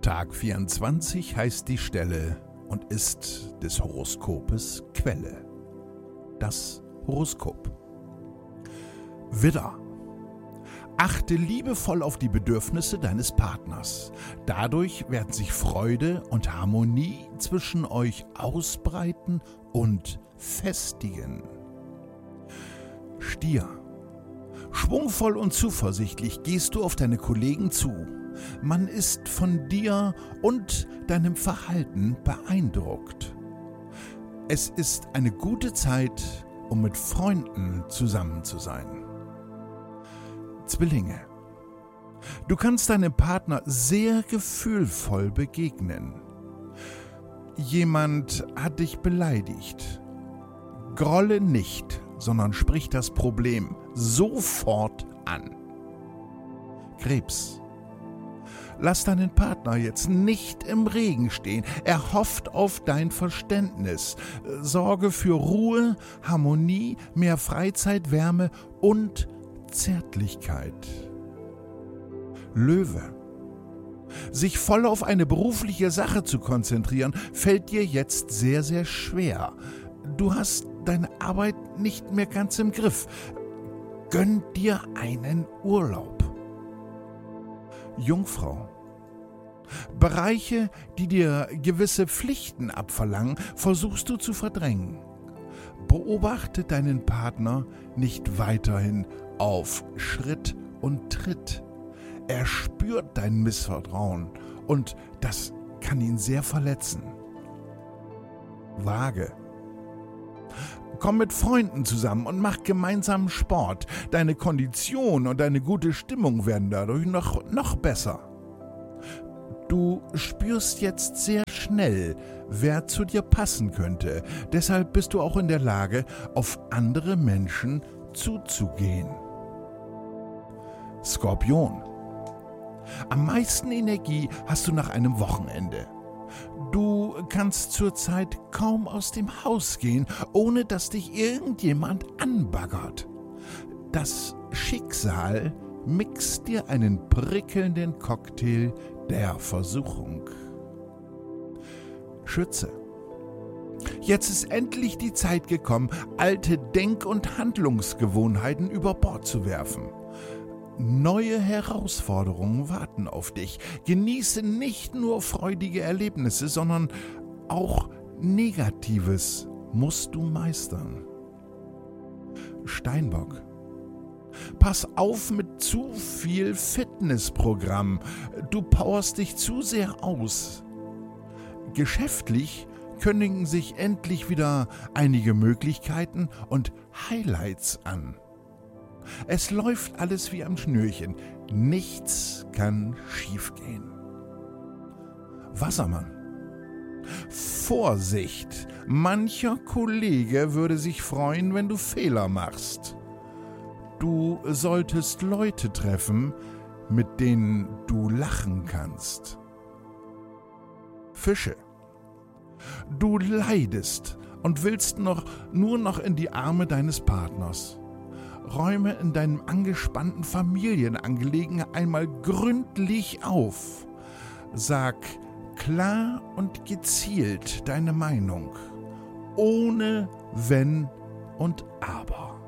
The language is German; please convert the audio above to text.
Tag 24 heißt die Stelle und ist des Horoskopes Quelle. Das Horoskop. Widder. Achte liebevoll auf die Bedürfnisse deines Partners. Dadurch werden sich Freude und Harmonie zwischen euch ausbreiten und festigen. Stier. Schwungvoll und zuversichtlich gehst du auf deine Kollegen zu. Man ist von dir und deinem Verhalten beeindruckt. Es ist eine gute Zeit, um mit Freunden zusammen zu sein. Zwillinge. Du kannst deinem Partner sehr gefühlvoll begegnen. Jemand hat dich beleidigt. Grolle nicht, sondern sprich das Problem sofort an. Krebs. Lass deinen Partner jetzt nicht im Regen stehen. Er hofft auf dein Verständnis. Sorge für Ruhe, Harmonie, mehr Freizeit, Wärme und Zärtlichkeit. Löwe. Sich voll auf eine berufliche Sache zu konzentrieren, fällt dir jetzt sehr, sehr schwer. Du hast deine Arbeit nicht mehr ganz im Griff. Gönn dir einen Urlaub. Jungfrau. Bereiche, die dir gewisse Pflichten abverlangen, versuchst du zu verdrängen. Beobachte deinen Partner nicht weiterhin auf Schritt und Tritt. Er spürt dein Missvertrauen und das kann ihn sehr verletzen. Waage. Komm mit Freunden zusammen und mach gemeinsam Sport. Deine Kondition und deine gute Stimmung werden dadurch noch besser. Du spürst jetzt sehr schnell, wer zu dir passen könnte. Deshalb bist du auch in der Lage, auf andere Menschen zuzugehen. Skorpion. Am meisten Energie hast du nach einem Wochenende. Du kannst zurzeit kaum aus dem Haus gehen, ohne dass dich irgendjemand anbaggert. Das Schicksal mixt dir einen prickelnden Cocktail der Versuchung. Schütze. Jetzt ist endlich die Zeit gekommen, alte Denk- und Handlungsgewohnheiten über Bord zu werfen. Neue Herausforderungen warten auf dich. Genieße nicht nur freudige Erlebnisse, sondern auch Negatives musst du meistern. Steinbock. Pass auf mit zu viel Fitnessprogramm. Du powerst dich zu sehr aus. Geschäftlich kündigen sich endlich wieder einige Möglichkeiten und Highlights an. Es läuft alles wie am Schnürchen. Nichts kann schiefgehen. Wassermann. Vorsicht! Mancher Kollege würde sich freuen, wenn du Fehler machst. Du solltest Leute treffen, mit denen du lachen kannst. Fische. Du leidest und willst nur noch in die Arme deines Partners. Räume in deinem angespannten Familienangelegenheiten einmal gründlich auf. Sag klar und gezielt deine Meinung, ohne Wenn und Aber.